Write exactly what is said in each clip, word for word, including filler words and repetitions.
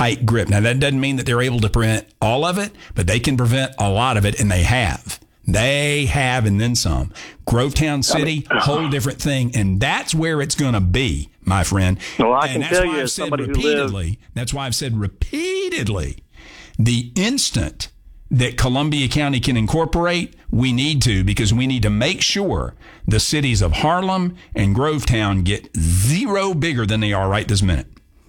tight grip. Now, that doesn't mean that they're able to prevent all of it, but they can prevent a lot of it, and they have. They have, and then some. Grovetown City, whole different thing, and that's where it's going to be, my friend. Well, I and can tell you, I've as said somebody repeatedly, who lives, that's why I've said repeatedly, the instant that Columbia County can incorporate, we need to, because we need to make sure the cities of Harlem and Grovetown get zero bigger than they are right this minute.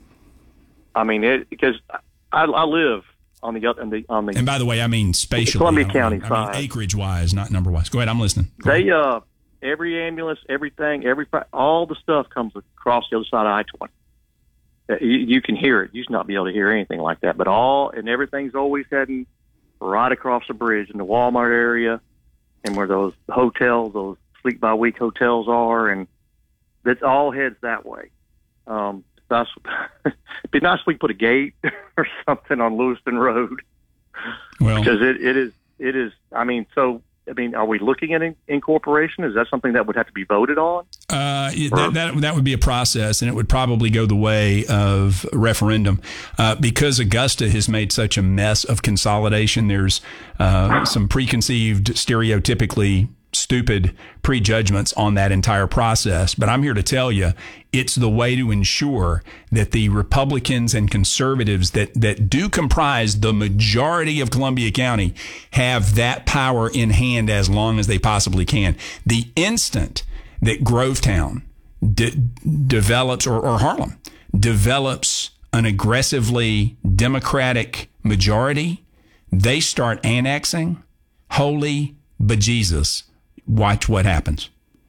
I mean, it, because I, I live on the on the on the. And by the way, I mean spatially. Columbia I mean, County I side. mean acreage wise, not number wise. Go ahead, I'm listening. Go they ahead. uh every ambulance, everything, every all the stuff comes across the other side of I twenty. You, you can hear it. You should not be able to hear anything like that. But all and everything's always heading right across the bridge in the Walmart area, and where those hotels, those sleep by week hotels are, and it all heads that way. Um, That's, it'd be nice if we put a gate or something on Lewiston Road. Well, because it, it is, it is, I mean, so, I mean, are we looking at in, incorporation? Is that something that would have to be voted on? Uh, that, that, that would be a process, and it would probably go the way of referendum. Uh, because Augusta has made such a mess of consolidation, there's uh, some preconceived, stereotypically stupid prejudgments on that entire process. But I'm here to tell you, it's the way to ensure that the Republicans and conservatives that, that do comprise the majority of Columbia County have that power in hand as long as they possibly can. The instant that Grovetown de- develops, or, or Harlem develops an aggressively Democratic majority, they start annexing. Holy bejesus. Watch what happens.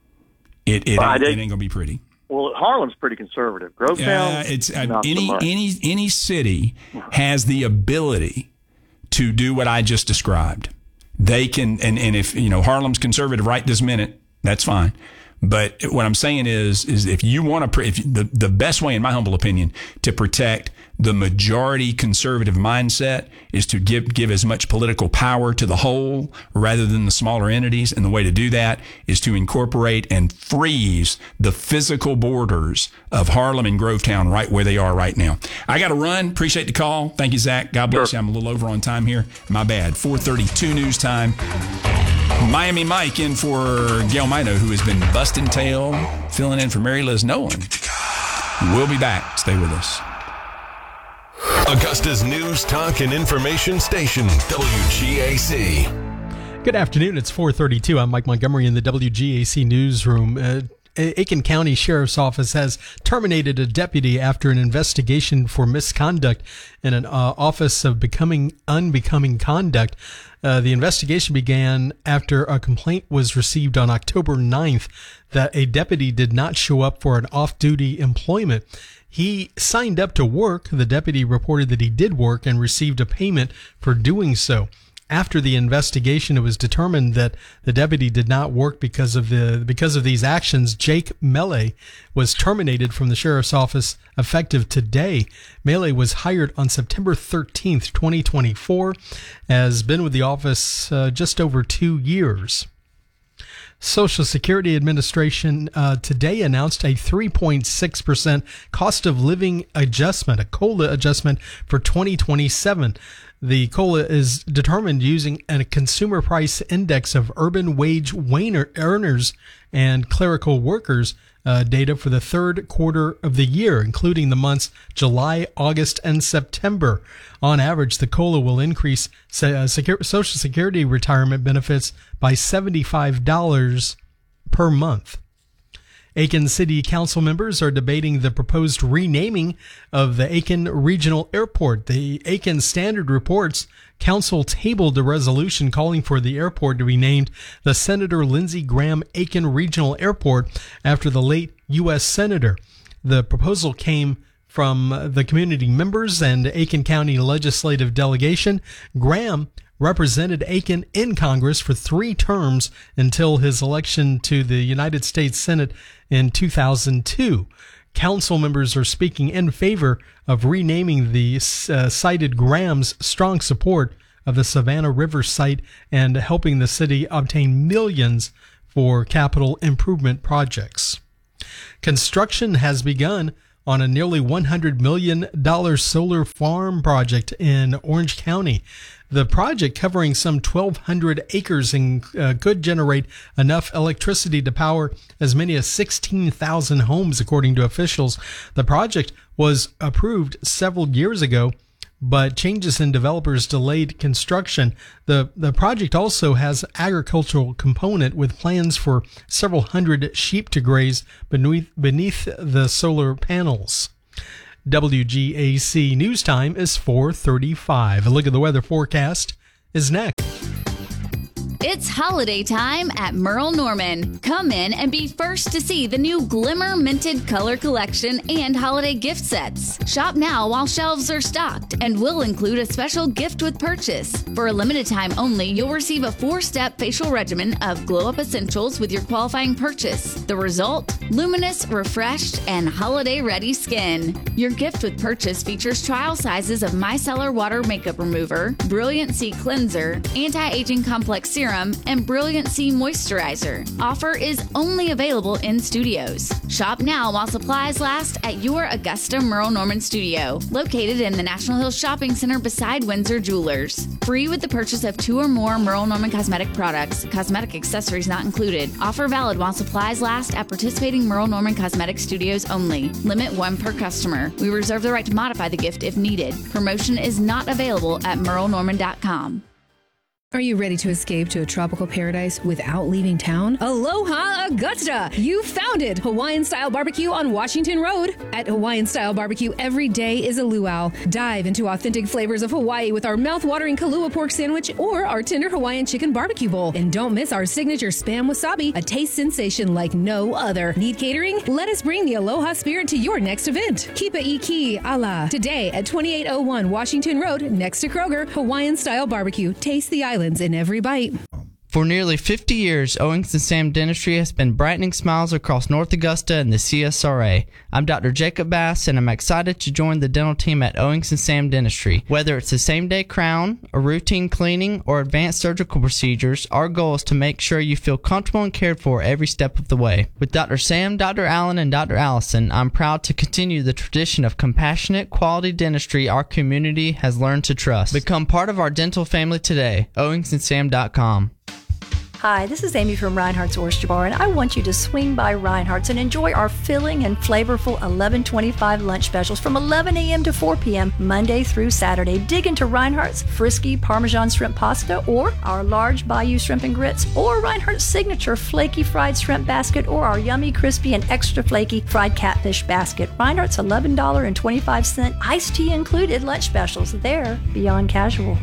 It it, well, ain't, it ain't gonna be pretty. Well, Harlem's pretty conservative. Grovetown, uh, it's uh, not any so much. any any city has the ability to do what I just described. They can, and and if you know Harlem's conservative right this minute, that's fine. But what I'm saying is, is if you want to, if the the best way, in my humble opinion, to protect the majority conservative mindset is to give give as much political power to the whole rather than the smaller entities. And the way to do that is to incorporate and freeze the physical borders of Harlem and Grovetown right where they are right now. I got to run. Appreciate the call. Thank you, Zach. God bless Sure. you. I'm a little over on time here. My bad. four thirty-two news time. Miami Mike in for Gail Mino, who has been busting tail, filling in for Mary Liz Nolan. We'll be back. Stay with us. Augusta's news, talk, and information station, W G A C. Good afternoon. It's four thirty-two. I'm Mike Montgomery in the W G A C newsroom. Uh, Aiken County Sheriff's Office has terminated a deputy after an investigation for misconduct in an uh, office of becoming unbecoming conduct. Uh, the investigation began after a complaint was received on October ninth that a deputy did not show up for an off-duty employment. He signed up to work. The deputy reported that he did work and received a payment for doing so. After the investigation, it was determined that the deputy did not work because of the because of these actions. Jake Melee was terminated from the sheriff's office effective today. Melee was hired on September thirteenth, twenty twenty-four, has been with the office uh, just over two years. Social Security Administration uh, today announced a three point six percent cost of living adjustment, a COLA adjustment for twenty twenty-seven. The COLA is determined using a consumer price index of urban wage earners and clerical workers uh, data for the third quarter of the year, including the months July, August, and September. On average, the COLA will increase uh, Secure, Social Security retirement benefits by seventy-five dollars per month. Aiken City Council members are debating the proposed renaming of the Aiken Regional Airport. The Aiken Standard reports Council tabled a resolution calling for the airport to be named the Senator Lindsey Graham Aiken Regional Airport after the late U S Senator. The proposal came from the community members and Aiken County Legislative Delegation. Graham represented Aiken in Congress for three terms until his election to the United States Senate in two thousand two. Council members are speaking in favor of renaming the uh, cited Graham's strong support of the Savannah River site and helping the city obtain millions for capital improvement projects. Construction has begun on a nearly one hundred million dollars solar farm project in Orange County. The project, covering some twelve hundred acres, and uh, could generate enough electricity to power as many as sixteen thousand homes, according to officials. The project was approved several years ago, but changes in developers delayed construction. The the project also has agricultural component with plans for several hundred sheep to graze beneath beneath the solar panels. W G A C News Time is four thirty-five. A look at the weather forecast is next. It's holiday time at Merle Norman. Come in and be first to see the new Glimmer Minted Color Collection and holiday gift sets. Shop now while shelves are stocked, and we'll include a special gift with purchase. For a limited time only, you'll receive a four-step facial regimen of Glow Up Essentials with your qualifying purchase. The result? Luminous, refreshed, and holiday-ready skin. Your gift with purchase features trial sizes of Micellar Water Makeup Remover, Brilliant C Cleanser, Anti-Aging Complex Serum, and Brilliant C Moisturizer. Offer is only available in studios. Shop now while supplies last at your Augusta Merle Norman studio, located in the National Hills Shopping Center beside Windsor Jewelers. Free with the purchase of two or more Merle Norman cosmetic products. Cosmetic accessories not included. Offer valid while supplies last at participating Merle Norman cosmetic studios only. Limit one per customer. We reserve the right to modify the gift if needed. Promotion is not available at merle norman dot com. Are you ready to escape to a tropical paradise without leaving town? Aloha Augusta! You found it! Hawaiian-style barbecue on Washington Road. At Hawaiian-style barbecue, every day is a luau. Dive into authentic flavors of Hawaii with our mouth-watering Kalua pork sandwich or our tender Hawaiian chicken barbecue bowl. And don't miss our signature Spam Wasabi, a taste sensation like no other. Need catering? Let us bring the Aloha spirit to your next event. Kipa Iki Ala. Today at twenty-eight oh one Washington Road, next to Kroger, Hawaiian-style barbecue. Taste the island in every bite. For nearly fifty years, Owings and Sam Dentistry has been brightening smiles across North Augusta and the C S R A. I'm Doctor Jacob Bass, and I'm excited to join the dental team at Owings and Sam Dentistry. Whether it's a same-day crown, a routine cleaning, or advanced surgical procedures, our goal is to make sure you feel comfortable and cared for every step of the way. With Doctor Sam, Doctor Allen, and Doctor Allison, I'm proud to continue the tradition of compassionate, quality dentistry our community has learned to trust. Become part of our dental family today. Owings and Sam dot com. Hi, this is Amy from Reinhardt's Oyster Bar, and I want you to swing by Reinhardt's and enjoy our filling and flavorful eleven twenty-five lunch specials from eleven a.m. to four p.m. Monday through Saturday. Dig into Reinhardt's Frisky Parmesan Shrimp Pasta, or our large Bayou Shrimp and Grits, or Reinhardt's Signature Flaky Fried Shrimp Basket, or our Yummy Crispy and Extra Flaky Fried Catfish Basket. Reinhardt's eleven twenty-five iced tea included lunch specials. They're beyond casual.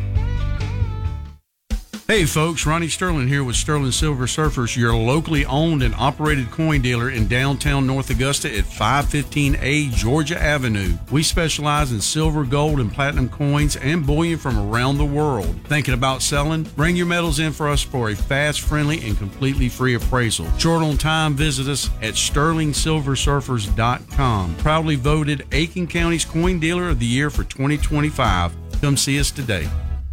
Hey folks, Ronnie Sterling here with Sterling Silver Surfers, your locally owned and operated coin dealer in downtown North Augusta at five fifteen A Georgia Avenue. We specialize in silver, gold, and platinum coins and bullion from around the world. Thinking about selling? Bring your metals in for us for a fast, friendly, and completely free appraisal. Short on time, visit us at sterling silver surfers dot com. Proudly voted Aiken County's Coin Dealer of the Year for twenty twenty-five. Come see us today.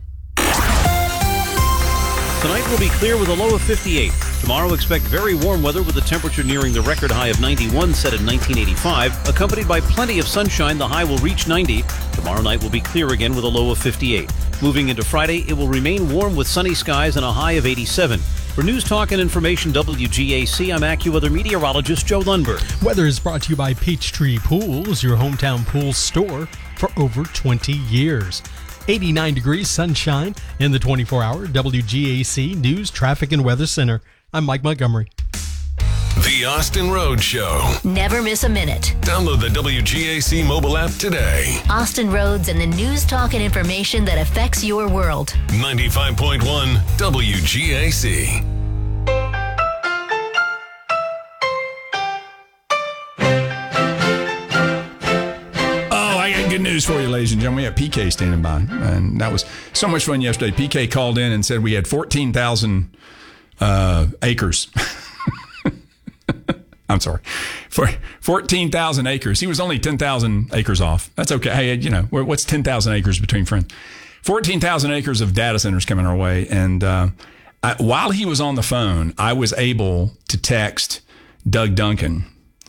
Tonight will be clear with a low of fifty-eight. Tomorrow expect very warm weather with the temperature nearing the record high of ninety-one set in nineteen eighty-five. Accompanied by plenty of sunshine, the high will reach ninety. Tomorrow night will be clear again with a low of fifty-eight. Moving into Friday, it will remain warm with sunny skies and a high of eighty-seven. For News Talk and Information W G A C, I'm AccuWeather meteorologist Joe Lundberg. Weather is brought to you by Peachtree Pools, your hometown pool store for over twenty years. eighty-nine degrees, sunshine in the twenty-four hour W G A C News, Traffic, and Weather Center. I'm Mike Montgomery. The Austin Road Show. Never miss a minute. Download the W G A C mobile app today. Austin Roads and the news, talk, and information that affects your world. ninety-five point one W G A C. Good news for you, ladies and gentlemen. We have P K standing by, and that was so much fun yesterday. P K called in and said we had fourteen thousand uh, acres. I'm sorry, for fourteen thousand acres. He was only ten thousand acres off. That's okay. Hey, you know, what's ten thousand acres between friends? fourteen thousand acres of data centers coming our way. And uh, I, while he was on the phone, I was able to text Doug Duncan,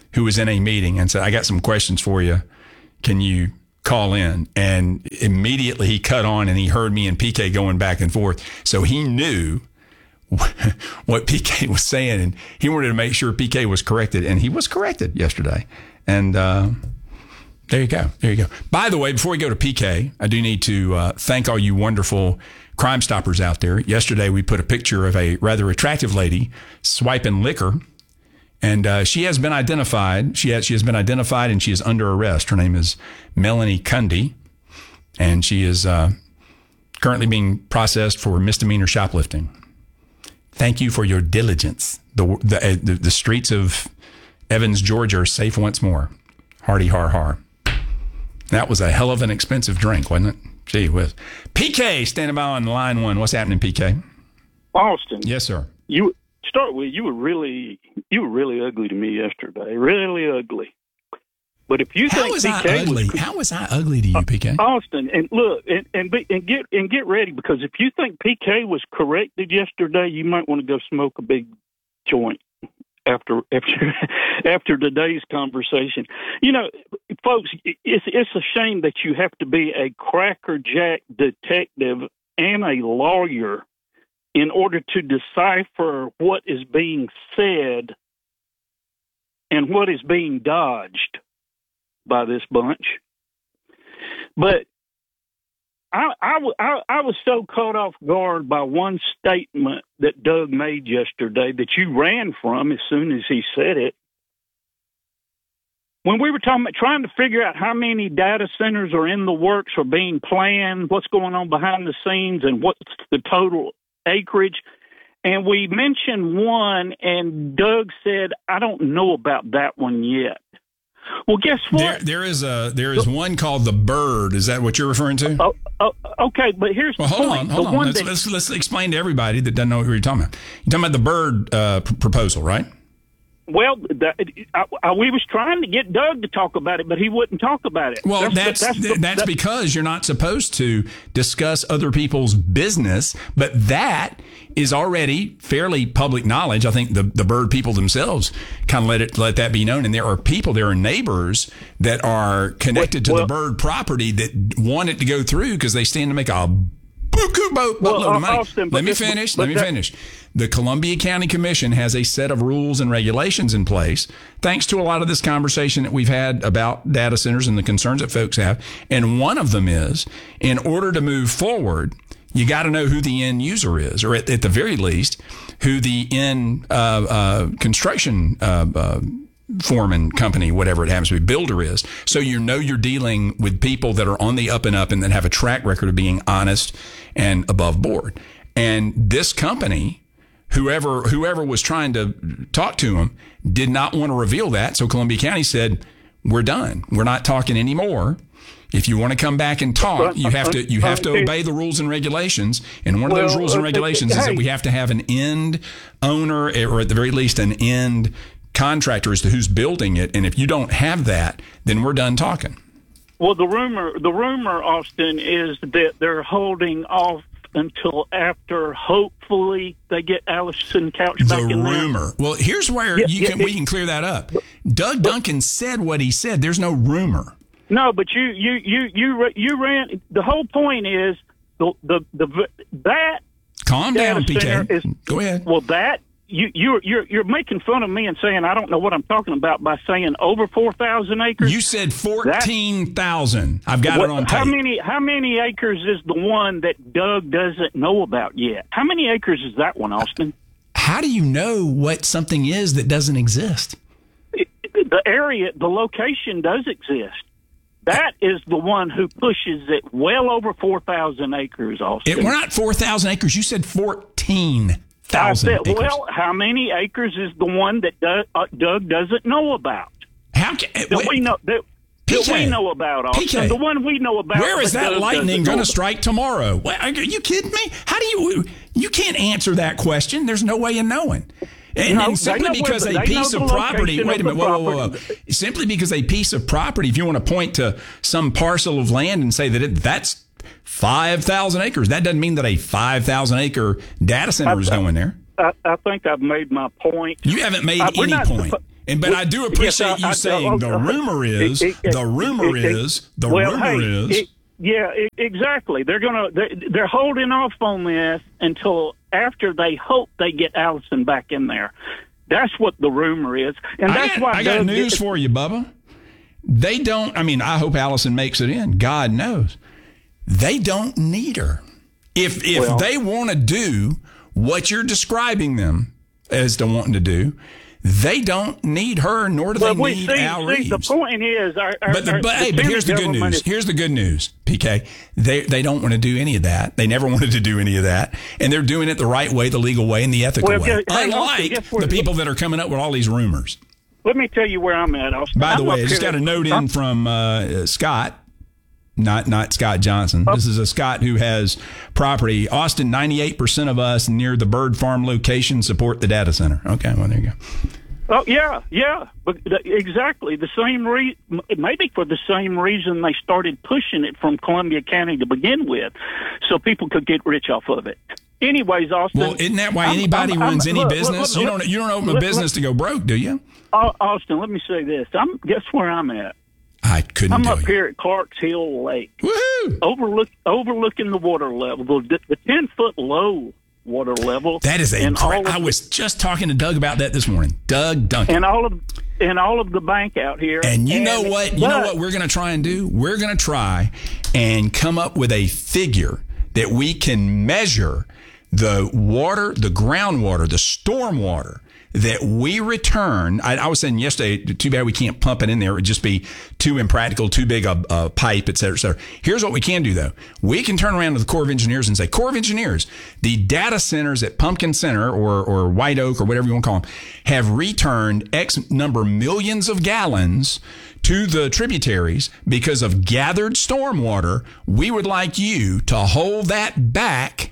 who was in a meeting and said, I got some questions for you. Can you call in? And immediately he cut on and he heard me and P K going back and forth. So he knew what P K was saying, and he wanted to make sure P K was corrected, and he was corrected yesterday. And uh, there you go. There you go. By the way, before we go to P K, I do need to uh, thank all you wonderful Crime Stoppers out there. Yesterday, we put a picture of a rather attractive lady swiping liquor, and uh, she has been identified. She has, she has been identified, and she is under arrest. Her name is Melanie Cundy, and she is uh, currently being processed for misdemeanor shoplifting. Thank you for your diligence. The the, uh, the, the streets of Evans, Georgia are safe once more. Hardy har har. That was a hell of an expensive drink, wasn't it? Gee whiz. P K standing by on line one. What's happening, P K? Austin. Yes, sir. You start with you were really you were really ugly to me yesterday. Really ugly. But if you How think was P K I ugly? was, How was I ugly to you, P K? Austin, and look, and and, be, and get and get ready, because if you think P K was corrected yesterday, you might want to go smoke a big joint after after after today's conversation. You know, folks, it's it's a shame that you have to be a crackerjack detective and a lawyer in order to decipher what is being said and what is being dodged by this bunch. But I, I, I, I was so caught off guard by one statement that Doug made yesterday that you ran from as soon as he said it. When we were talking about trying to figure out how many data centers are in the works or being planned, what's going on behind the scenes, and what's the total acreage, and we mentioned one, and Doug said, I don't know about that one yet. Well, guess what? There, there is a there is one called the Bird. Is that what you're referring to? Oh, oh, okay, but here's well, the hold point. on, hold the on. One Let's, that, let's let's explain to everybody that doesn't know who you're talking about. You're talking about the Bird uh, pr- proposal, right? Well, that, I, I, we was trying to get Doug to talk about it, but he wouldn't talk about it. Well, that's that's, that's, the, that's because you're not supposed to discuss other people's business, but that is already fairly public knowledge. I think the, the Bird people themselves kind of let it let that be known, and there are people, there are neighbors that are connected to well, the Bird property that want it to go through because they stand to make a buku boat boatload well, of money. Austin, let me this, finish. Let me that, finish. The Columbia County Commission has a set of rules and regulations in place, thanks to a lot of this conversation that we've had about data centers and the concerns that folks have. And one of them is, in order to move forward, you got to know who the end user is, or at, at the very least, who the end uh, uh, construction uh, uh, foreman company, whatever it happens to be, builder is. So you know you're dealing with people that are on the up and up and that have a track record of being honest and above board. And this company, whoever whoever was trying to talk to them, did not want to reveal that. So Columbia County said, we're done. We're not talking anymore. If you want to come back and talk, you have to you have to obey the rules and regulations. And one of those rules and regulations is that we have to have an end owner, or at the very least an end contractor as to who's building it. And if you don't have that, then we're done talking. Well, the rumor, the rumor, Austin, is that they're holding off until after, hopefully, they get Allison Couch back in there. The rumor. Well, here's where yeah, you yeah, can it, we can clear that up. Doug Duncan said what he said. There's no rumor. No, but you you you you you ran. The whole point is the the the that. Calm down, P K. Is, Go ahead. Well, that you you're you're you're making fun of me and saying I don't know what I'm talking about by saying over four thousand acres. You said fourteen thousand. I've got what, it on tape. How many how many acres is the one that Doug doesn't know about yet? How many acres is that one, Austin? How do you know what something is that doesn't exist? It, the area, the location does exist. That is the one who pushes it well over four thousand acres, Austin. It, we're not four thousand acres. You said fourteen thousand acres. Well, how many acres is the one that Doug, uh, Doug doesn't know about? How can, that wait, we know that, that we know about, Austin. P K, the one we know about. Where is that Doug lightning going to strike tomorrow? What, are you kidding me? How do you... You can't answer that question. There's no way of knowing. And, no, and simply because a piece of property, wait a minute, whoa, whoa, whoa, whoa. Simply because a piece of property, if you want to point to some parcel of land and say that it, that's five thousand acres, that doesn't mean that a five thousand acre data center I, is going there. I, I think I've made my point. You haven't made uh, any point. Suppo- And but I do appreciate yes, I, you I, saying I, the I, rumor is it, it, the rumor it, it, is the well, rumor hey, is. It, yeah, it, exactly. They're gonna they're, they're holding off on this until after they hope they get Allison back in there. That's what the rumor is, and that's I got, why I got Doug news did, for you, Bubba. They don't. I mean, I hope Allison makes it in. God knows, they don't need her. If if well, they want to do what you're describing them as to wanting to do, they don't need her, nor do well, they we need see, Al see, Reeves. the point is, our, our, But, the, our, but, the hey, but here's the good news. is, Here's the good news, P K. They they don't want to do any of that. They never wanted to do any of that, and they're doing it the right way, the legal way, and the ethical well, way. Hey, Unlike Austin, guess where, the people that are coming up with all these rumors. Let me tell you where I'm at, Austin. By the I'm way, I up just here- got a note in I'm- from uh, Scott, not not Scott Johnson. This is a Scott who has property. Austin, ninety-eight percent of us near the Bird Farm location support the data center. Okay, well, there you go. Oh yeah, yeah, but the, exactly the same re- maybe for the same reason they started pushing it from Columbia County to begin with, so people could get rich off of it. Anyways, Austin. Well, isn't that why I'm- anybody I'm- runs I'm- any look, business? look, you look, don't you don't open a look, business look, to go broke, do you? Austin, let me say this. I'm guess where I'm at. I couldn't I'm tell up you. here at Clarks Hill Lake, Woohoo! overlook overlooking the water level, the, the ten foot low water level. That is a and all great. of I was just talking to Doug about that this morning. Doug Duncan. and all of and all of the bank out here. And you and, know what? You but, know what we're going to try and do? We're going to try and come up with a figure that we can measure the water, the groundwater, the storm water that we return. I, I was saying yesterday, too bad we can't pump it in there. It would just be too impractical, too big a, a pipe, et cetera, et cetera. Here's what we can do, though. We can turn around to the Corps of Engineers and say, Corps of Engineers, the data centers at Pumpkin Center or, or White Oak or whatever you want to call them have returned X number millions of gallons to the tributaries because of gathered stormwater. We would like you to hold that back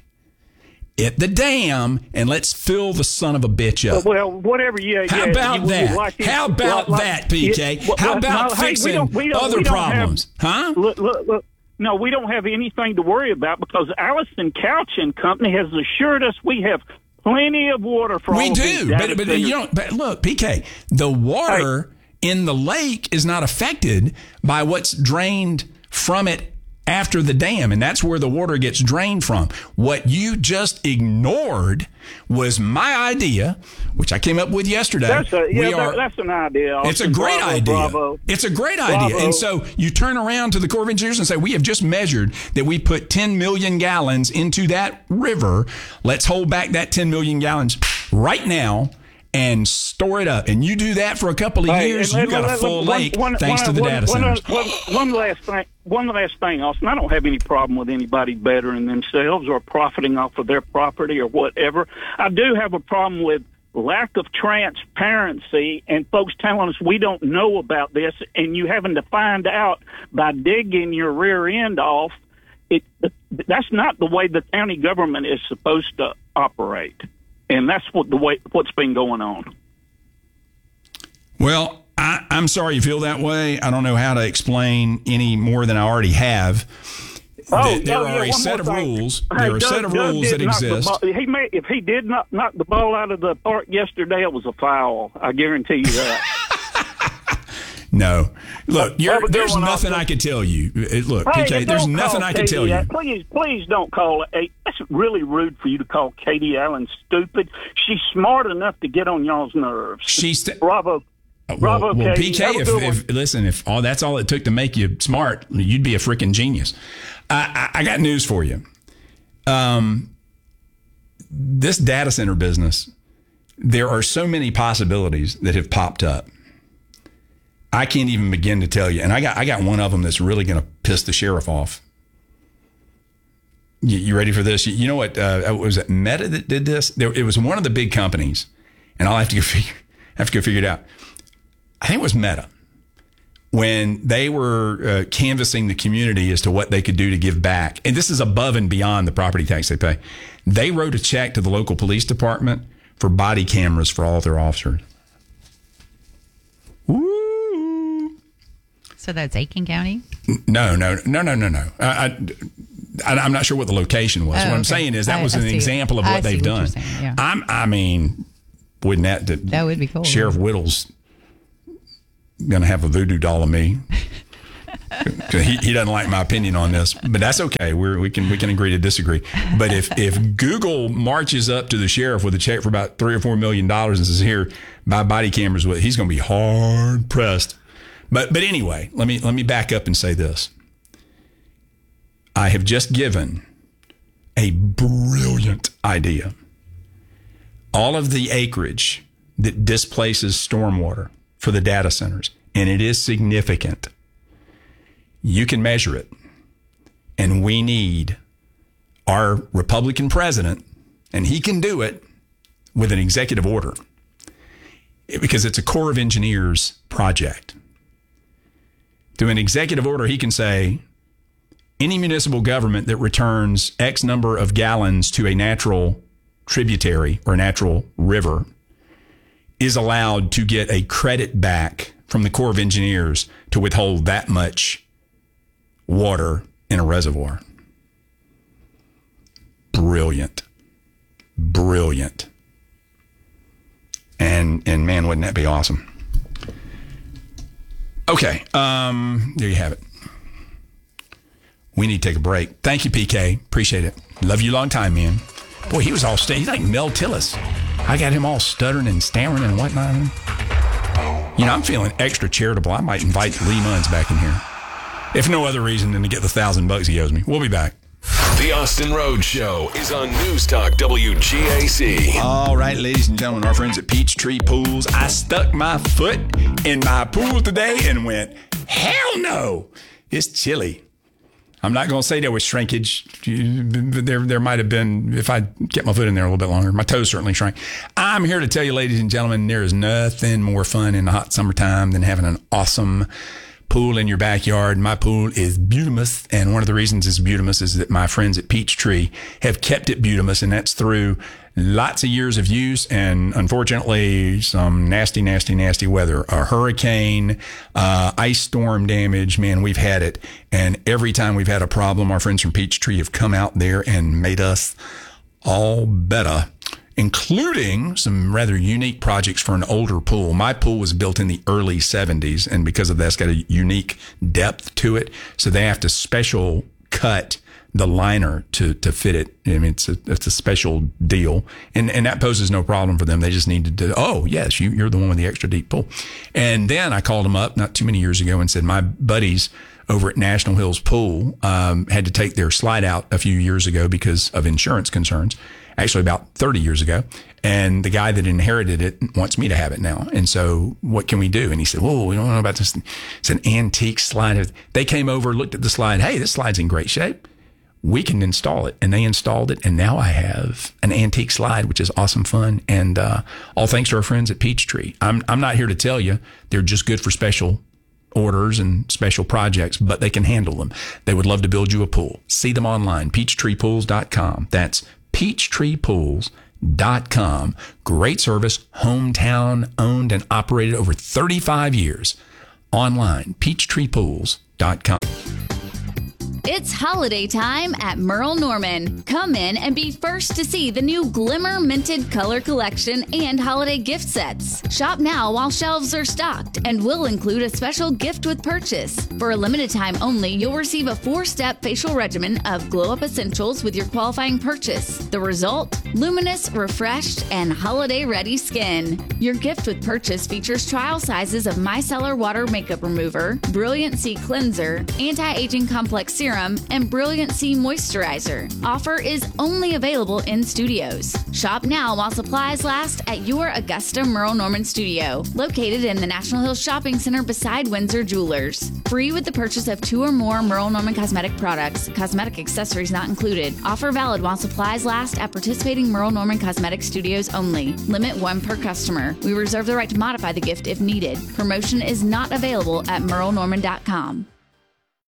at the dam, and let's fill the son of a bitch up. Well, whatever. Yeah. How yeah, about you, that? Like How about like, that, P K? Yeah, well, How well, about no, hey, we fixing don't- we don't- other we don't problems? have- huh? Look, look, look. No, we don't have anything to worry about because Allison Couch and Company has assured us we have plenty of water for We all of these do, data but, but centers. you don't. But look, P K, the water in the lake is not affected by what's drained from it after the dam, and that's where the water gets drained from. What you just ignored was my idea, which I came up with yesterday. That's a, yeah, we that, are, that's an idea. Austin. It's a great bravo, idea. Bravo. It's a great idea. Bravo. And so you turn around to the Corps of Engineers and say, we have just measured that we put ten million gallons into that river. Let's hold back that ten million gallons right now and store it up. And you do that for a couple of Hey, years, and you let- got a let- full one- lake one- thanks one- to the one- data one- centers. One, one last thing, one last thing, Austin. I don't have any problem with anybody bettering themselves or profiting off of their property or whatever. I do have a problem with lack of transparency and folks telling us we don't know about this, and you having to find out by digging your rear end off. It that's not the way the county government is supposed to operate, and that's what the way what's been going on. Well, I, I'm sorry you feel that way. I don't know how to explain any more than I already have. Oh, Th- there oh, are yeah, a one set more of thing. rules. Hey, There are a Doug- set of Doug rules did that knock the exist. ball- He may, if he did not knock the ball out of the park yesterday, it was a foul. I guarantee you that. No. Look, you're, Have a good there's one, nothing Austin. I could tell you. It- Look, Hey, P K, and there's don't nothing call I can tell Katie you. Allen. Please, please don't call it. That's really rude for you to call Katie Allen stupid. She's smart enough to get on y'all's nerves. She's st- Bravo. Bravo, well, well Katie. P K, Have a if, good one. if listen, if all that's all it took to make you smart, you'd be a freaking genius. I, I, I got news for you. Um, this data center business, there are so many possibilities that have popped up. I can't even begin to tell you. And I got I got one of them that's really going to piss the sheriff off. You, you ready for this? You, you know what? Uh, was it Meta that did this? There, it was one of the big companies, and I'll have to go figure have to go figure it out. I think it was Meta. When they were uh, canvassing the community as to what they could do to give back, and this is above and beyond the property tax they pay, they wrote a check to the local police department for body cameras for all their officers. Woo! So that's Aiken County? No, no, no, no, no, no. I, I, I'm not sure what the location was. Oh, what I'm okay. saying is that I- was I an see. example of I what see they've what you're done. saying, yeah. I'm, I mean, wouldn't that, that That would be cool. Sheriff Whittles going to have a voodoo doll of me. he, he doesn't like my opinion on this, but that's okay. We're, we can we can agree to disagree. But if, if Google marches up to the sheriff with a check for about three or four million dollars and says, "Here, buy body cameras with," he's going to be hard pressed. But but anyway, let me let me back up and say this. I have just given a brilliant idea. All of the acreage that displaces stormwater for the data centers, and it is significant. You can measure it. And we need our Republican president, and he can do it with an executive order because it's a Corps of Engineers project. Through an executive order, he can say, any municipal government that returns X number of gallons to a natural tributary or natural river is allowed to get a credit back from the Corps of Engineers to withhold that much water in a reservoir. Brilliant. Brilliant. And and man, wouldn't that be awesome? Okay, um, there you have it. We need to take a break. Thank you, P K. Appreciate it. Love you long time, man. Boy, he was all st- he's like Mel Tillis. I got him all stuttering and stammering and whatnot. You know, I'm feeling extra charitable. I might invite Lee Munns back in here. If no other reason than to get the thousand bucks he owes me. We'll be back. The Austin Rhodes Show is on News Talk W G A C. All right, ladies and gentlemen, our friends at Peachtree Pools. I stuck my foot in my pool today and went, hell no, it's chilly. I'm not going to say there was shrinkage. There, there might have been, if I kept my foot in there a little bit longer. My toes certainly shrank. I'm here to tell you, ladies and gentlemen, there is nothing more fun in the hot summertime than having an awesome pool in your backyard. My pool is Butamus, and one of the reasons it's Butamus is that my friends at Peachtree have kept it Butamus, and that's through lots of years of use and unfortunately some nasty, nasty, nasty weather. A hurricane, uh, ice storm damage, man, we've had it. And every time we've had a problem, our friends from Peachtree have come out there and made us all better, including some rather unique projects for an older pool. My pool was built in the early seventies, and because of that, it's got a unique depth to it. So they have to special cut the liner to, to fit it. I mean, it's a, it's a special deal. And, and that poses no problem for them. They just needed to, oh, yes, you, you're the one with the extra deep pool. And then I called them up not too many years ago and said, my buddies over at National Hills Pool um, had to take their slide out a few years ago because of insurance concerns. Actually, about thirty years ago. And the guy that inherited it wants me to have it now. And so what can we do? And he said, whoa, we don't know about this. It's an antique slide. They came over, looked at the slide. Hey, this slide's in great shape. We can install it. And they installed it. And now I have an antique slide, which is awesome fun. And uh, all thanks to our friends at Peachtree. I'm, I'm not here to tell you they're just good for special orders and special projects, but they can handle them. They would love to build you a pool. See them online, peachtree pools dot com. That's peachtree pools dot com. Great service, hometown owned and operated over thirty-five years. Online, peachtree pools dot com. It's holiday time at Merle Norman. Come in and be first to see the new Glimmer Minted Color Collection and holiday gift sets. Shop now while shelves are stocked and will include a special gift with purchase. For a limited time only, you'll receive a four-step facial regimen of Glow Up Essentials with your qualifying purchase. The result? Luminous, refreshed, and holiday-ready skin. Your gift with purchase features trial sizes of Micellar Water Makeup Remover, Brilliant C Cleanser, Anti-Aging Complex Serum, and Brilliant C Moisturizer. Offer is only available in studios. Shop now while supplies last at your Augusta Merle Norman studio, located in the National Hills Shopping Center beside Windsor Jewelers. Free with the purchase of two or more Merle Norman cosmetic products. Cosmetic accessories not included. Offer valid while supplies last at participating Merle Norman cosmetic studios only. Limit one per customer. We reserve the right to modify the gift if needed. Promotion is not available at merle norman dot com.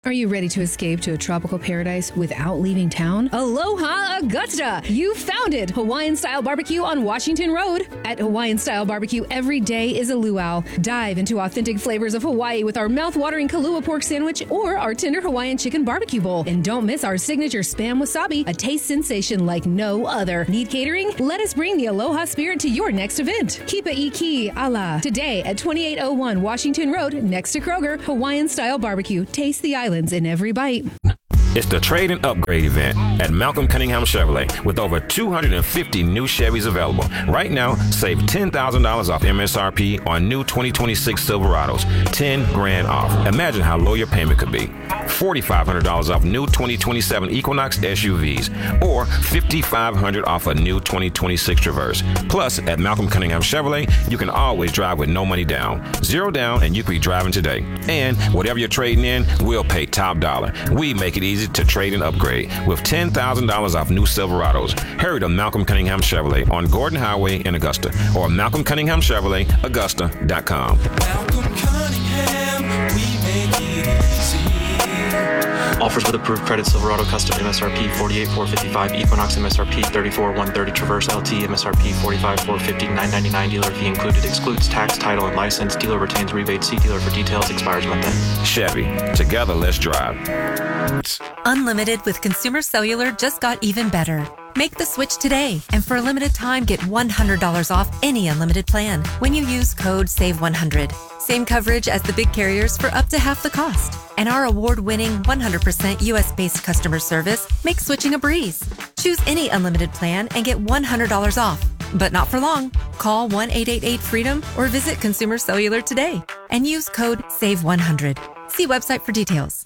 Are you ready to escape to a tropical paradise without leaving town? Aloha Augusta! You found it! Hawaiian-style barbecue on Washington Road. At Hawaiian-style barbecue, every day is a luau. Dive into authentic flavors of Hawaii with our mouth-watering Kalua pork sandwich or our tender Hawaiian chicken barbecue bowl. And don't miss our signature Spam Wasabi, a taste sensation like no other. Need catering? Let us bring the Aloha spirit to your next event. Kipa Iki Ala. Today at twenty-eight oh one Washington Road, next to Kroger, Hawaiian-style barbecue. Taste the island in every bite. It's the Trade and Upgrade event at Malcolm Cunningham Chevrolet with over two hundred fifty new Chevys available. Right now, save ten thousand dollars off M S R P on new twenty twenty-six Silverados, ten grand off. Imagine how low your payment could be. forty-five hundred dollars off new twenty twenty-seven Equinox S U Vs or fifty-five hundred dollars off a new twenty twenty-six Traverse. Plus, at Malcolm Cunningham Chevrolet, you can always drive with no money down. Zero down and you can be driving today. And whatever you're trading in, we'll pay top dollar. We make it easy to trade and upgrade with ten thousand dollars off new Silverados. Hurry to Malcolm Cunningham Chevrolet on Gordon Highway in Augusta or Malcolm Cunningham Chevrolet Augusta dot com. Malcolm Cunningham, we make it easy. Offers with approved credit: Silverado Custom M S R P forty-eight thousand four hundred fifty-five, Equinox M S R P thirty-four thousand one hundred thirty, Traverse L T M S R P forty-five thousand four hundred fifty, nine ninety-nine. Dealer fee included. Excludes tax, title, and license. Dealer retains rebate. See dealer for details. Expires month end. Chevy. Together, let's drive. Unlimited with Consumer Cellular just got even better. Make the switch today, and for a limited time, get one hundred dollars off any unlimited plan when you use code save one hundred. Same coverage as the big carriers for up to half the cost. And our award-winning one hundred percent U S-based customer service makes switching a breeze. Choose any unlimited plan and get one hundred dollars off. But not for long. Call one eight eight eight freedom or visit Consumer Cellular today and use code save one hundred. See website for details.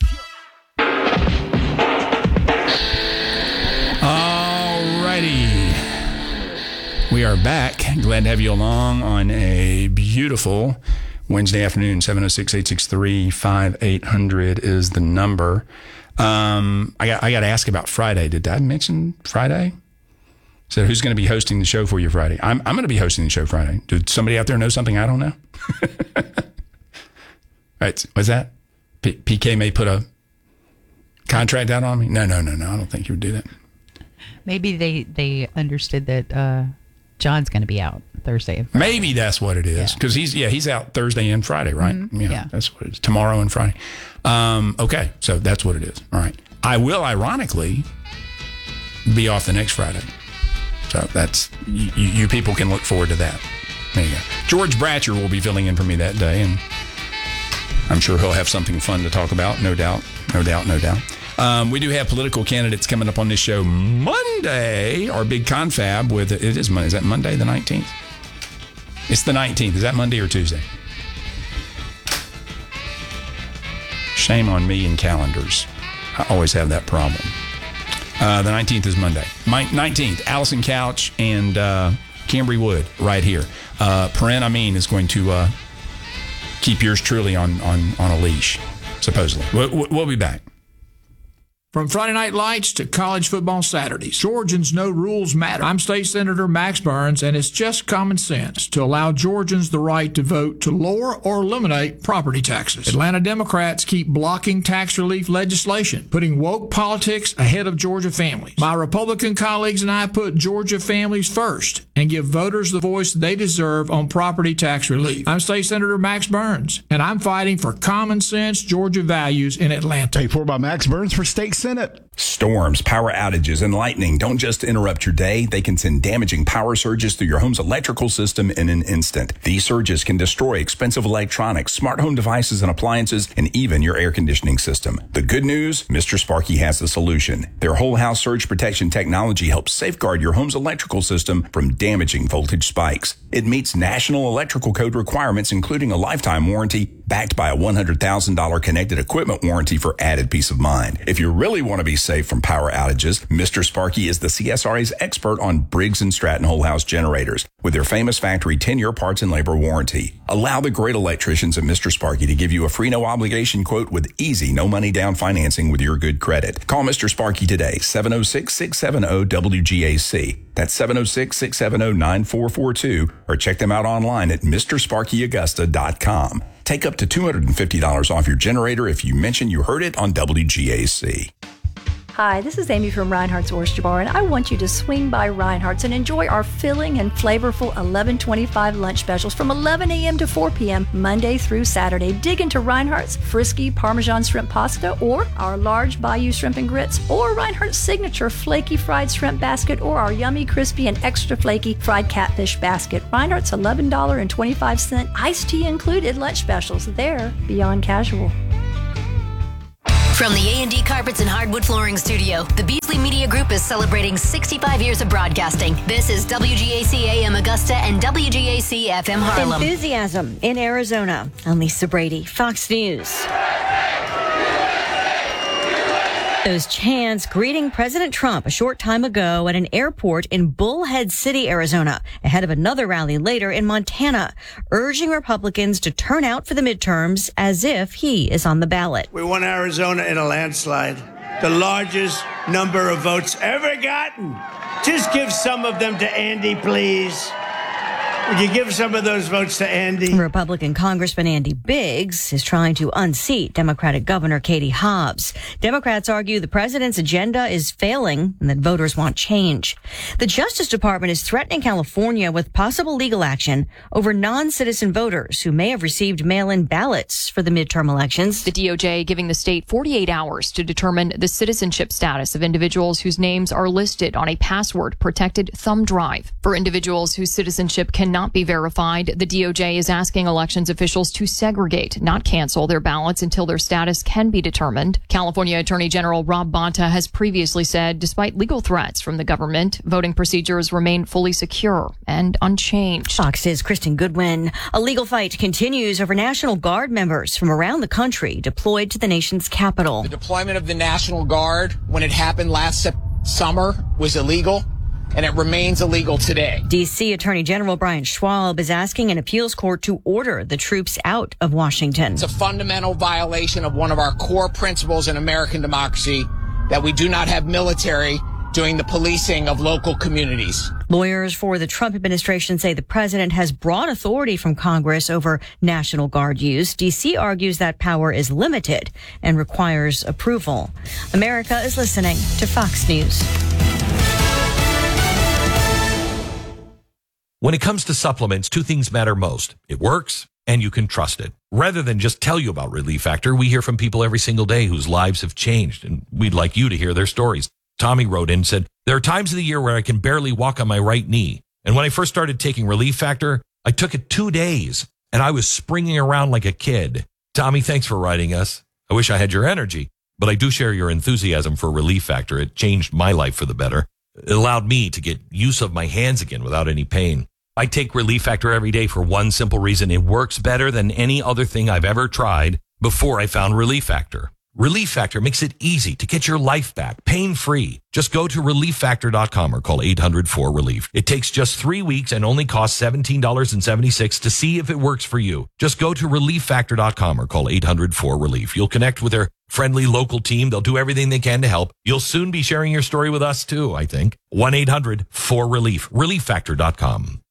Alrighty. We are back. Glad to have you along on a beautiful Wednesday afternoon. seven oh six, eight six three, five eight hundred is the number. Um, I got I got to ask about Friday. Did I mention Friday? So who's going to be hosting the show for you Friday? I'm I'm going to be hosting the show Friday. Did somebody out there know something I don't know? Right. What's that? P- PK may put a contract out on me? No, no, no, no. I don't think he would do that. Maybe they, they understood that uh, John's going to be out Thursday and Friday. Maybe that's what it is. Because yeah. he's yeah he's out Thursday and Friday, right? Mm-hmm. Yeah, yeah, that's what it is. Tomorrow and Friday. Um, okay, so that's what it is. All right. I will, ironically, be off the next Friday. So that's you, you people can look forward to that. There you go. George Bratcher will be filling in for me that day, and I'm sure he'll have something fun to talk about. No doubt. No doubt. No doubt. Um, we do have political candidates coming up on this show Monday. Our big confab with it is Monday. Is that Monday the nineteenth? It's the nineteenth. Is that Monday or Tuesday? Shame on me and calendars. I always have that problem. Uh, the nineteenth is Monday. My, nineteenth, Allison Couch and uh, Cambry Wood right here. Uh, Perrin Amin is going to uh, keep yours truly on, on, on a leash, supposedly. We'll, we'll be back. From Friday Night Lights to college football Saturdays, Georgians know rules matter. I'm State Senator Max Burns, and it's just common sense to allow Georgians the right to vote to lower or eliminate property taxes. Atlanta Democrats keep blocking tax relief legislation, putting woke politics ahead of Georgia families. My Republican colleagues and I put Georgia families first and give voters the voice they deserve on property tax relief. I'm State Senator Max Burns, and I'm fighting for common sense Georgia values in Atlanta. Paid for by Max Burns for State Senate. Storms, power outages, and lightning don't just interrupt your day. They can send damaging power surges through your home's electrical system in an instant. These surges can destroy expensive electronics, smart home devices and appliances, and even your air conditioning system. The good news, Mister Sparky has the solution. Their whole house surge protection technology helps safeguard your home's electrical system from damaging voltage spikes. It meets National Electrical Code requirements, including a lifetime warranty backed by a one hundred thousand dollars connected equipment warranty for added peace of mind. If you really want to be safe from power outages, Mister Sparky is the C S R A's expert on Briggs and Stratton whole house generators with their famous factory ten-year parts and labor warranty. Allow the great electricians at Mister Sparky to give you a free no obligation quote with easy no money down financing with your good credit. Call Mister Sparky today, seven oh six, six seven oh, W G A C. That's seven oh six, six seven oh, nine four four two, or check them out online at Mr Sparky Augusta dot com. Take up to two hundred fifty dollars off your generator if you mention you heard it on W G A C. Hi, this is Amy from Reinhardt's Oyster Bar, and I want you to swing by Reinhardt's and enjoy our filling and flavorful eleven twenty-five lunch specials from eleven a.m. to four p.m. Monday through Saturday. Dig into Reinhardt's Frisky Parmesan Shrimp Pasta, or our large Bayou Shrimp and Grits, or Reinhardt's Signature Flaky Fried Shrimp Basket, or our yummy, crispy, and extra flaky Fried Catfish Basket. Reinhardt's eleven dollars and twenty-five cents iced tea included lunch specials. They're beyond casual. From the A and D Carpets and Hardwood Flooring Studio, the Beasley Media Group is celebrating sixty-five years of broadcasting. This is W G A C A M Augusta and W G A C F M Harlem. Enthusiasm in Arizona. I'm Lisa Brady, Fox News. Those chants greeting President Trump a short time ago at an airport in Bullhead City, Arizona, ahead of another rally later in Montana, urging Republicans to turn out for the midterms as if he is on the ballot. We won Arizona in a landslide, the largest number of votes ever gotten. Just give some of them to Andy, please. Would you give some of those votes to Andy? Republican Congressman Andy Biggs is trying to unseat Democratic Governor Katie Hobbs. Democrats argue the president's agenda is failing and that voters want change. The Justice Department is threatening California with possible legal action over non-citizen voters who may have received mail-in ballots for the midterm elections. The D O J giving the state forty-eight hours to determine the citizenship status of individuals whose names are listed on a password-protected thumb drive. For individuals whose citizenship cannot be verified, the D O J is asking elections officials to segregate, not cancel their ballots until their status can be determined. California Attorney General Rob Bonta has previously said, despite legal threats from the government, voting procedures remain fully secure and unchanged. Fox's Kristen Goodwin. A legal fight continues over National Guard members from around the country deployed to the nation's capital. The deployment of the National Guard, when it happened last summer, was illegal, and it remains illegal today. D C Attorney General Brian Schwab is asking an appeals court to order the troops out of Washington. It's a fundamental violation of one of our core principles in American democracy, that we do not have military doing the policing of local communities. Lawyers for the Trump administration say the president has broad authority from Congress over National Guard use. D C argues that power is limited and requires approval. America is listening to Fox News. When it comes to supplements, two things matter most. It works, and you can trust it. Rather than just tell you about Relief Factor, we hear from people every single day whose lives have changed, and we'd like you to hear their stories. Tommy wrote in and said, there are times of the year where I can barely walk on my right knee. And when I first started taking Relief Factor, I took it two days, and I was springing around like a kid. Tommy, thanks for writing us. I wish I had your energy, but I do share your enthusiasm for Relief Factor. It changed my life for the better. It allowed me to get use of my hands again without any pain. I take Relief Factor every day for one simple reason. It works better than any other thing I've ever tried before I found Relief Factor. Relief Factor makes it easy to get your life back, pain-free. Just go to relief factor dot com or call eight hundred four relief. It takes just three weeks and only costs seventeen dollars and seventy-six cents to see if it works for you. Just go to relief factor dot com or call eight hundred four relief. You'll connect with their friendly local team. They'll do everything they can to help. You'll soon be sharing your story with us too, I think. one eight hundred four relief. relief factor dot com.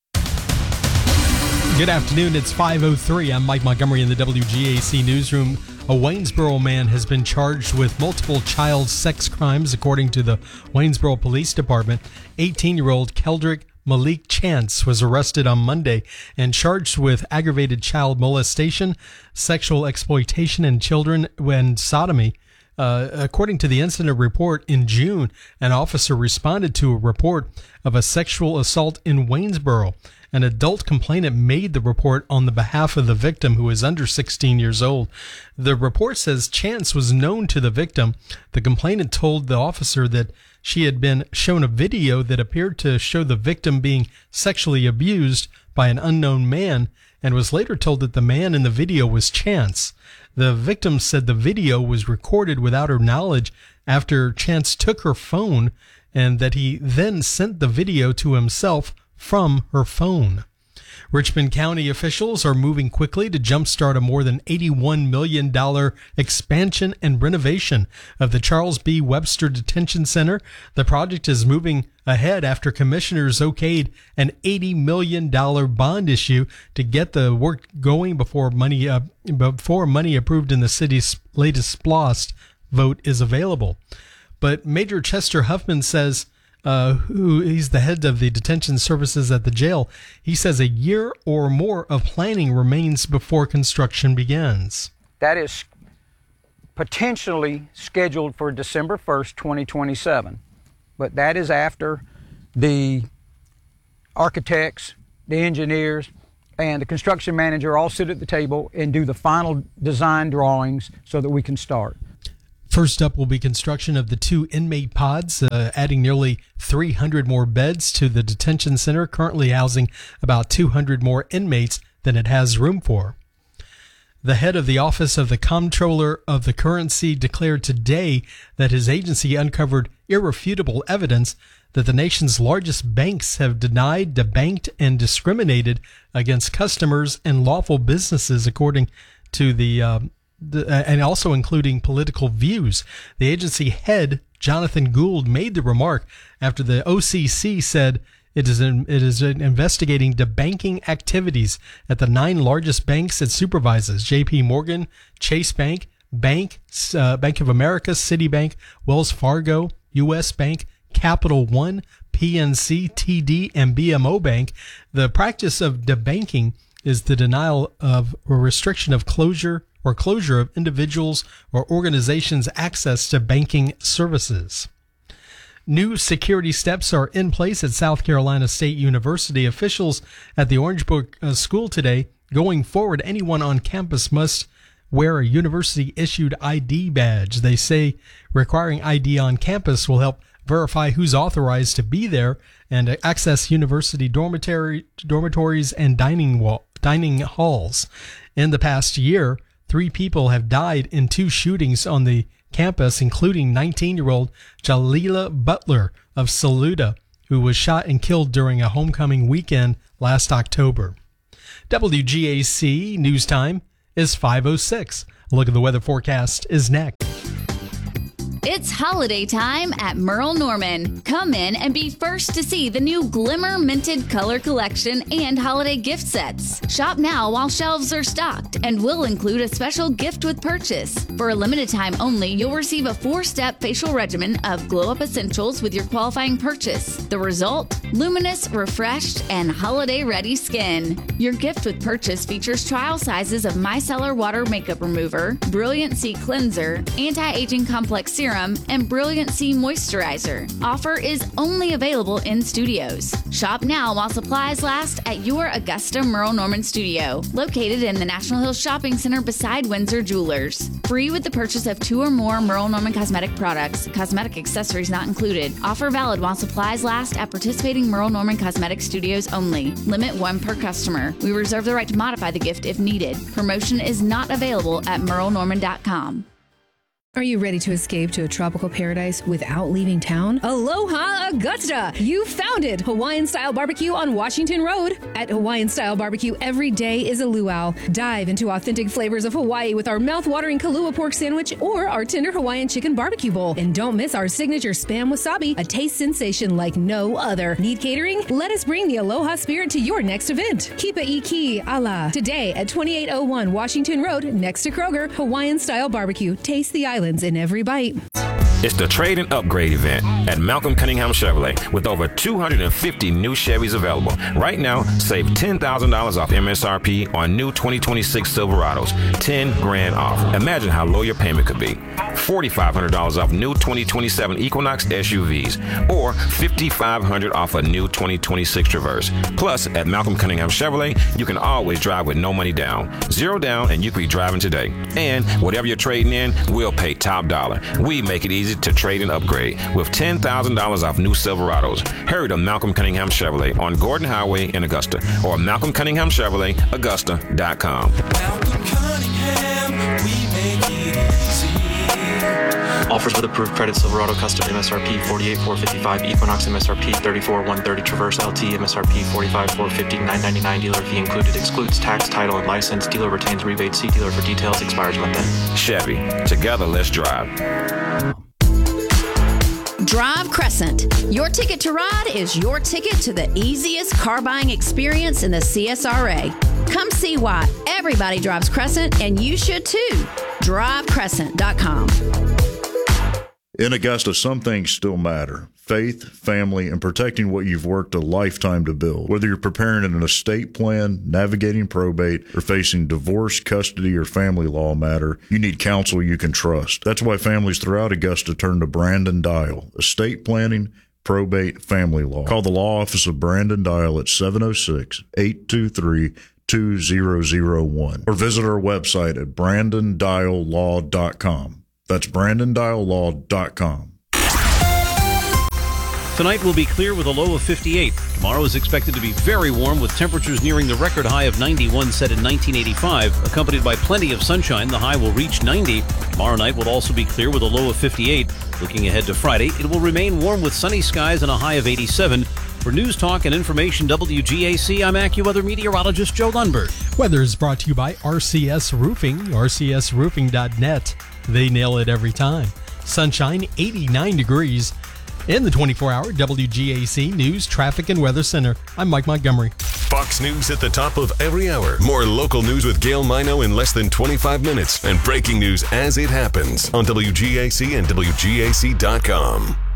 Good afternoon. It's five oh three. I'm Mike Montgomery in the W G A C newsroom. A Waynesboro man has been charged with multiple child sex crimes, according to the Waynesboro Police Department. eighteen-year-old Keldrick Malik Chance was arrested on Monday and charged with aggravated child molestation, sexual exploitation in children, and sodomy. Uh, according to the incident report, in June, an officer responded to a report of a sexual assault in Waynesboro. An adult complainant made the report on the behalf of the victim, who is under sixteen years old. The report says Chance was known to the victim. The complainant told the officer that she had been shown a video that appeared to show the victim being sexually abused by an unknown man, and was later told that the man in the video was Chance. The victim said the video was recorded without her knowledge after Chance took her phone, and that he then sent the video to himself from her phone. Richmond County officials are moving quickly to jumpstart a more than eighty-one million dollars expansion and renovation of the Charles B. Webster Detention Center. The project is moving ahead after commissioners okayed an eighty million dollars bond issue to get the work going before money uh, before money approved in the city's latest SPLOST vote is available. But Major Chester Huffman says, uh, who he's the head of the detention services at the jail, he says a year or more of planning remains before construction begins. That is potentially scheduled for December first, twenty twenty-seven. But that is after the architects, the engineers, and the construction manager all sit at the table and do the final design drawings so that we can start. First up will be construction of the two inmate pods, uh, adding nearly three hundred more beds to the detention center, currently housing about two hundred more inmates than it has room for. The head of the Office of the Comptroller of the Currency declared today that his agency uncovered irrefutable evidence that the nation's largest banks have denied, debanked, and discriminated against customers and lawful businesses, according to the, uh, the uh, and also including political views. The agency head, Jonathan Gould, made the remark after the O C C said It is in, it is investigating debanking activities at the nine largest banks it supervises: J P Morgan, Chase Bank, Bank, uh, Bank of America, Citibank, Wells Fargo, U S Bank, Capital One, P N C, T D, and B M O Bank. The practice of debanking is the denial of or restriction of closure or closure of individuals or organizations' access to banking services. New security steps are in place at South Carolina State University. Officials at the Orange Book uh, School today, going forward, anyone on campus must wear a university-issued I D badge. They say requiring I D on campus will help verify who's authorized to be there and access university dormitory, dormitories and dining wall, dining halls. In the past year, three people have died in two shootings on the campus, including nineteen-year-old Jalila Butler of Saluda, who was shot and killed during a homecoming weekend last October. W G A C News Time is five oh six. A look at the weather forecast is next. It's holiday time at Merle Norman. Come in and be first to see the new Glimmer Minted Color Collection and holiday gift sets. Shop now while shelves are stocked, and we'll include a special gift with purchase. For a limited time only, you'll receive a four-step facial regimen of Glow Up Essentials with your qualifying purchase. The result? Luminous, refreshed, and holiday-ready skin. Your gift with purchase features trial sizes of Micellar Water Makeup Remover, Brilliant C Cleanser, Anti-Aging Complex Serum, and Brilliant C Moisturizer. Offer is only available in studios. Shop now while supplies last at your Augusta Merle Norman studio, located in the National Hills Shopping Center beside Windsor Jewelers. Free with the purchase of two or more Merle Norman cosmetic products. Cosmetic accessories not included. Offer valid while supplies last at participating Merle Norman cosmetic studios only. Limit one per customer. We reserve the right to modify the gift if needed. Promotion is not available at merle norman dot com. Are you ready to escape to a tropical paradise without leaving town? Aloha Augusta! You found it! Hawaiian-style barbecue on Washington Road. At Hawaiian-style barbecue, every day is a luau. Dive into authentic flavors of Hawaii with our mouth-watering Kalua pork sandwich or our tender Hawaiian chicken barbecue bowl. And don't miss our signature Spam Wasabi, a taste sensation like no other. Need catering? Let us bring the Aloha spirit to your next event. Kipa Iki Ala. Today at twenty-eight oh one Washington Road, next to Kroger, Hawaiian-style barbecue. Taste the island in every bite. It's the Trade and Upgrade event at Malcolm Cunningham Chevrolet with over two hundred fifty new Chevys available. Right now, save ten thousand dollars off M S R P on new twenty twenty-six Silverados. ten grand off. Imagine how low your payment could be. forty-five hundred dollars off new twenty twenty-seven Equinox S U Vs or fifty-five hundred dollars off a new twenty twenty-six Traverse. Plus, at Malcolm Cunningham Chevrolet, you can always drive with no money down. Zero down and you could be driving today. And whatever you're trading in, we'll pay top dollar. We make it easy to trade and upgrade with ten thousand dollars off new Silverados. Hurry to Malcolm Cunningham Chevrolet on Gordon Highway in Augusta or Malcolm Cunningham Chevrolet Augusta dot com. Malcolm Cunningham, we make it easy. Offers with approved credit: Silverado Custom M S R P forty-eight thousand four hundred fifty-five, Equinox M S R P thirty-four thousand one hundred thirty, Traverse L T M S R P forty-five thousand four hundred fifty, nine ninety-nine. Dealer fee included. Excludes tax, title, and license. Dealer retains rebate. See dealer for details. Expires month end. Chevy. Together, let's drive. Drive Crescent. Your ticket to ride is your ticket to the easiest car buying experience in the C S R A. Come see why everybody drives Crescent, and you should too. drive crescent dot com. In Augusta, some things still matter. Faith, family, and protecting what you've worked a lifetime to build. Whether you're preparing an estate plan, navigating probate, or facing divorce, custody, or family law matter, you need counsel you can trust. That's why families throughout Augusta turn to Brandon Dial. Estate planning, probate, family law. Call the law office of Brandon Dial at seven oh six, eight two three, two zero zero one or visit our website at brandon dial law dot com. That's brandon dial law dot com. Tonight will be clear with a low of fifty-eight. Tomorrow is expected to be very warm with temperatures nearing the record high of ninety-one set in nineteen eighty-five, accompanied by plenty of sunshine. The high will reach ninety. Tomorrow night will also be clear with a low of fifty-eight. Looking ahead to Friday, it will remain warm with sunny skies and a high of eighty-seven. For News Talk and Information W G A C, I'm AccuWeather meteorologist Joe Lundberg. Weather is brought to you by R C S Roofing, r c s roofing dot net. They nail it every time. Sunshine, eighty-nine degrees. In the twenty-four hour W G A C News, Traffic, and Weather Center, I'm Mike Montgomery. Fox News at the top of every hour. More local news with Gail Mino in less than twenty-five minutes. And breaking news as it happens on W G A C and W G A C dot com.